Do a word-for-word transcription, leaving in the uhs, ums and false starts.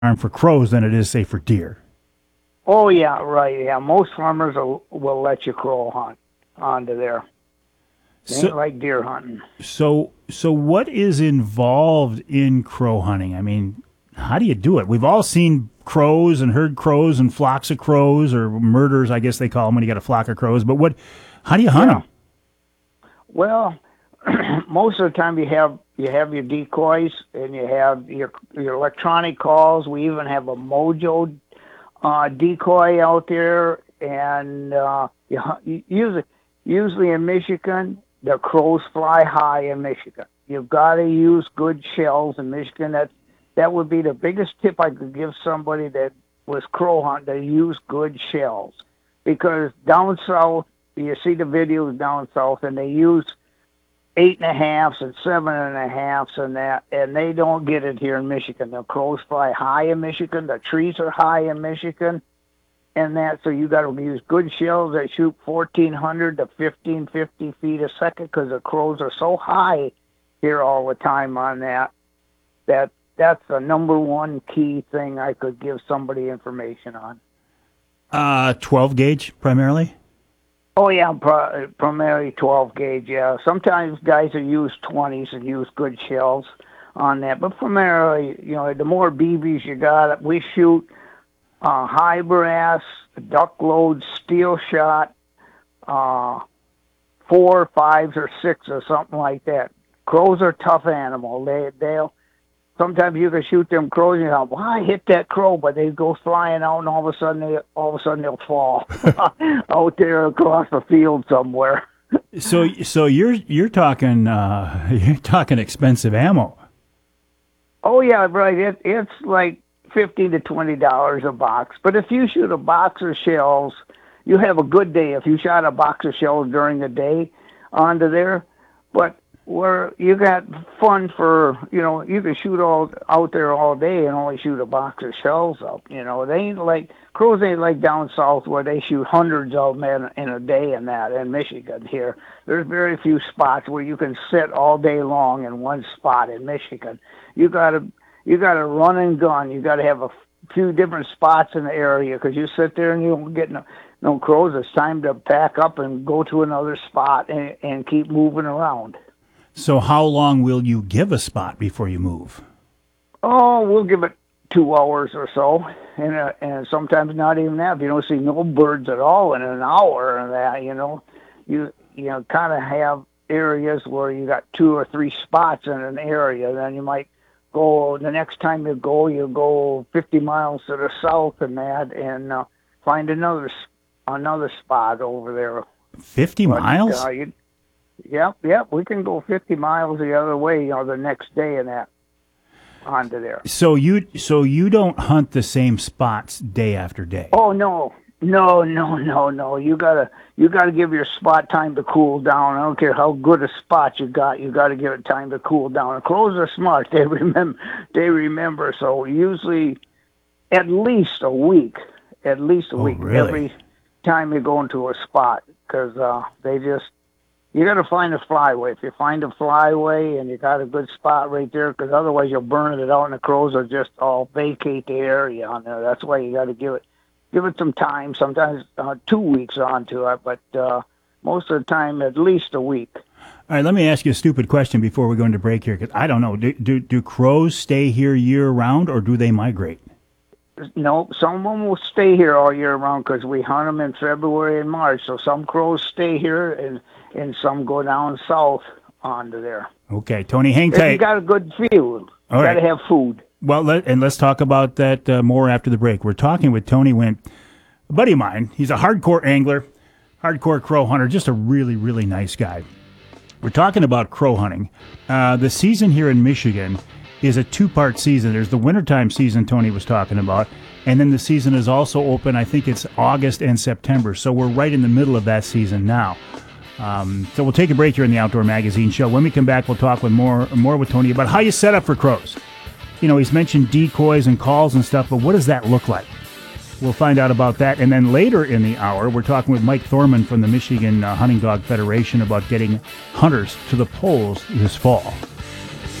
for crows than it is, say, for deer. Oh, yeah, right, yeah. Most farmers will, will let you crow hunt onto there. They So, ain't like deer hunting. so, so what is involved in crow hunting? I mean, how do you do it? We've all seen crows and heard crows and flocks of crows, or murders, I guess they call them when you got a flock of crows. But what? How do you hunt Yeah. them? Well, most of the time you have you have your decoys and you have your your electronic calls. We even have a Mojo uh, decoy out there, and uh, you, you usually usually in Michigan the crows fly high in Michigan. You've got to use good shells in Michigan. That that would be the biggest tip I could give somebody that was crow hunting, to use good shells, because down south you see the videos down south, and they use eight and a halves and seven and a halves and that, and they don't get it here in Michigan. The crows fly high in Michigan. The trees are high in Michigan, and that. So you got to use good shells that shoot fourteen hundred to fifteen fifty feet a second, because the crows are so high here all the time on that. That that's the number one key thing I could give somebody information on. Uh, twelve gauge primarily. Oh, yeah, pri- primarily twelve gauge, yeah. Sometimes guys will use twenties and use good shells on that. But primarily, you know, the more B Bs you got, we shoot uh, high brass, duck load, steel shot, uh, four, fives, or six, or something like that. Crows are a tough animal. They, they'll Sometimes you can shoot them crows and you go, well, I hit that crow, but they go flying out, and all of a sudden they all of a sudden they'll fall out there across the field somewhere. So, so you're you're talking uh, you're talking expensive ammo. Oh yeah, right. It, it's like fifteen to twenty dollars a box. But if you shoot a box of shells, you have a good day. If you shot a box of shells during the day onto there, but where you got fun for, you know, you can shoot all out there all day and only shoot a box of shells up. You know, they ain't like, crows ain't like down south where they shoot hundreds of them in, in a day and that in Michigan here. There's very few spots where you can sit all day long in one spot in Michigan. You gotta, you gotta run and gun. You gotta have a few different spots in the area, because you sit there and you don't get no, no crows. It's time to pack up and go to another spot and, and keep moving around. So how long will you give a spot before you move? Oh, we'll give it two hours or so, and uh, and sometimes not even that. If you don't see no birds at all in an hour and that, you know, you you know kind of have areas where you got two or three spots in an area. Then you might go, the next time you go, you go fifty miles to the south and that, and uh, find another another spot over there. Fifty but, miles? Uh, you, Yep, yep. We can go fifty miles the other way, you know, the next day and that onto there. So you so you don't hunt the same spots day after day? Oh no, no, no, no, no. You gotta you gotta give your spot time to cool down. I don't care how good a spot you got. You gotta give it time to cool down. The crows are smart. They remember. They remember. So usually, at least a week. At least a Oh, week really? every time you go into a spot, because uh, they just. You got to find a flyway. If you find a flyway and you got a good spot right there, because otherwise you'll burn it out and the crows will just all vacate the area on there. That's why you got to give it give it some time. Sometimes uh, two weeks onto it, but uh, most of the time at least a week. All right, let me ask you a stupid question before we go into break here, because I don't know. Do, do do crows stay here year round, or do they migrate? No, some of them will stay here all year round, because we hunt them in February and March. So some crows stay here, and, and some go down south onto there. Okay, Tony, hang If tight. you got a good field, you All got to right. have food. Well, let, and let's talk about that uh, more after the break. We're talking with Tony Wint, a buddy of mine. He's a hardcore angler, hardcore crow hunter, just a really, really nice guy. We're talking about crow hunting. Uh, the season here in Michigan is a two-part season. There's the wintertime season Tony was talking about, and then the season is also open, I think it's August and September, so we're right in the middle of that season now. Um, so we'll take a break here in the Outdoor Magazine Show. When we come back, we'll talk with more more with Tony about how you set up for crows. You know, he's mentioned decoys and calls and stuff, but what does that look like? We'll find out about that. And then later in the hour, we're talking with Mike Thorman from the Michigan uh, Hunting Dog Federation about getting hunters to the polls this fall.